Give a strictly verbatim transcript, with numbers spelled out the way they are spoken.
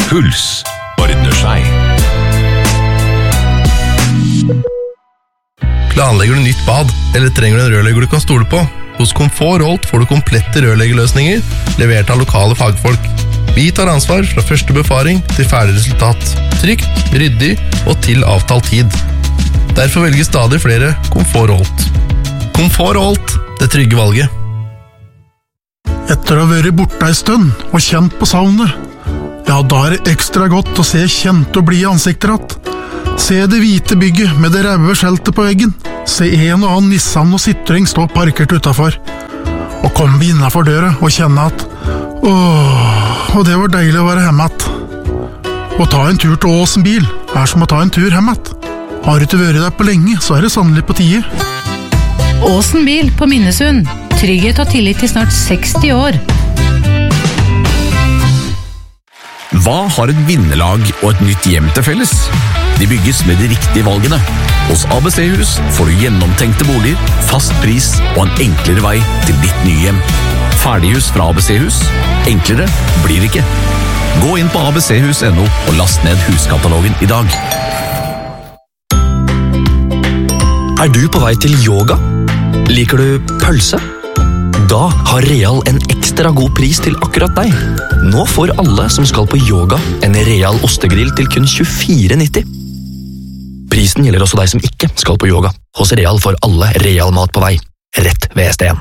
Puls ordner seg. Planlegger du nytt bad, eller trenger du en rørlegger du kan stole på? Hos Komfort Holt får du komplette rørleggerløsninger, levert av lokale fagfolk. Vi tar ansvar fra første befaring til ferdig resultat. Trygt, ryddig og til avtalt tid. Derfor velger stadig flere Komfort Holt. Komfort Holt, det trygge valget. Etter å ha vært borte en stund og kjent på savnet, ja, da er det ekstra godt å se kjente og blide ansikter att. Se det hvite bygget med det røde skjeltet på veggen. Se en og annen Nissan og Citroën stå parkert utenfor. Og komme innenfor døra og kjenne at åh, og det var deilig å være hjemme att. Å ta en tur til Åsen bil er som å ta en tur hjemme att. Har du ikke vært der på lenge, så er det sannelig på tide. Åsen bil på Minnesund. Trygghet og tillit til snart seksti år. Hva har et vinnerlag og et nytt hjem til felles? De bygges med de riktige valgene. Hos A B C-hus får du gjennomtenkte boliger, fast pris og en enklere vei til ditt nye hjem. Ferdighus fra A B C-hus. Enklere blir det ikke. Gå inn på a b c hus punktum no og last ned huskatalogen i dag. Er du på vei til yoga? Liker du pølse? Da har Real en ekstra god pris til akkurat deg. Nå får alle som skal på yoga en Real ostegrill til kun tjuefire nitti. Prisen gjelder også deg som ikke skal på yoga. Hos Real får alle Real mat på vei, rett ved S D en.